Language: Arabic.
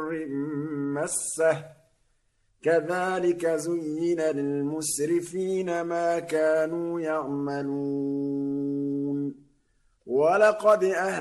ضر مسه كذلك زين للمسرفين ما كانوا يعملون ولقد